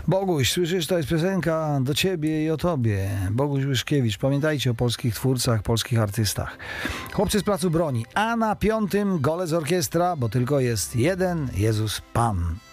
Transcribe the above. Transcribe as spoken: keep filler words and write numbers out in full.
Boguś, słyszysz, to jest piosenka do ciebie i o tobie. Boguś Łyszkiewicz. Pamiętajcie o polskich twórcach, polskich artystach. Chłopcy z Placu Broni. A na piątym Golec Orkiestra, bo tylko jest jeden Jezus Pan.